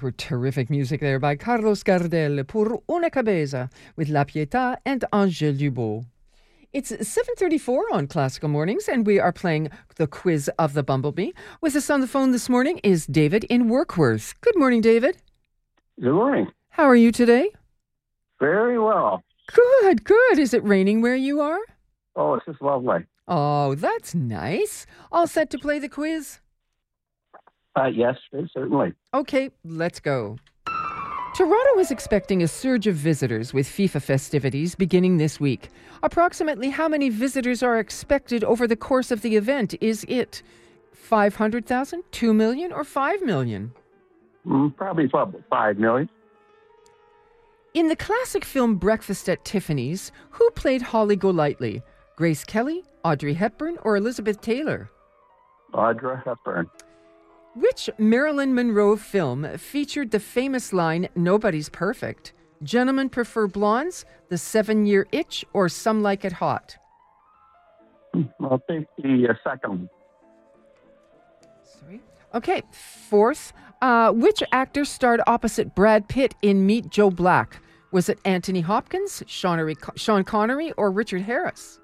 terrific music there by Carlos Gardel, Pour una cabeza, with La Pietà and Angèle Dubois. It's 7:34 on Classical Mornings, and we are playing the quiz of the Bumblebee. With us on the phone this morning is David in Warkworth. Good morning, David. Good morning. How are you today? Very well. Good, good. Is it raining where you are? Oh, it's just lovely. Oh, that's nice. All set to play the quiz? Yes, certainly. Okay, let's go. Toronto is expecting a surge of visitors with FIFA festivities beginning this week. Approximately how many visitors are expected over the course of the event? Is it 500,000, 2 million, or 5 million? Probably 5 million. In the classic film Breakfast at Tiffany's, who played Holly Golightly? Grace Kelly, Audrey Hepburn, or Elizabeth Taylor? Audrey Hepburn. Which Marilyn Monroe film featured the famous line, "Nobody's perfect"? Gentlemen prefer blondes, The 7-Year Itch, or Some Like It Hot? I'll take the second. Sorry. Okay, fourth. Which actor starred opposite Brad Pitt in Meet Joe Black? Was it Anthony Hopkins, Sean Connery, or Richard Harris?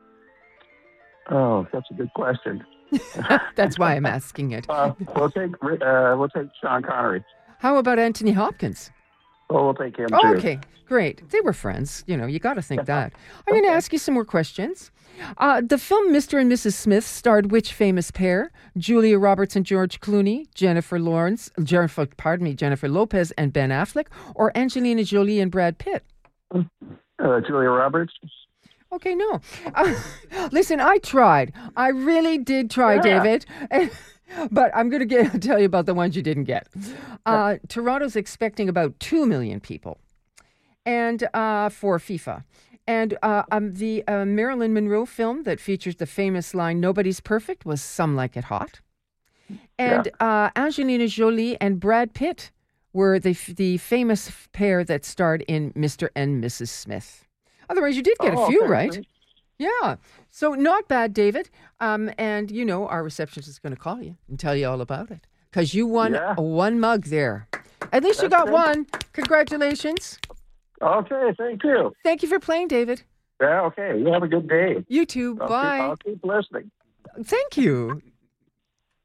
Oh, that's a good question. That's why I'm asking it. We'll take Sean Connery. How about Anthony Hopkins? Oh, we'll take him too. Okay, great. They were friends. You know, you got to think that. I'm going to ask you some more questions. The film Mr. and Mrs. Smith starred which famous pair? Julia Roberts and George Clooney, Jennifer Lopez and Ben Affleck, or Angelina Jolie and Brad Pitt? Julia Roberts. Okay, no. Listen, I tried. I really did try, David. But I'm going to tell you about the ones you didn't get. Toronto's expecting about 2 million people and for FIFA. And the Marilyn Monroe film that features the famous line, "Nobody's perfect," was Some Like It Hot. And Angelina Jolie and Brad Pitt were the famous pair that starred in Mr. and Mrs. Smith. Otherwise, you did get a few right. Great. Yeah. So not bad, David. And, you know, our receptionist is going to call you and tell you all about it. Because you won one mug there. At least you got one. Congratulations. Okay, thank you. Thank you for playing, David. Yeah, okay. You have a good day. You too. Bye. I'll keep listening. Thank you.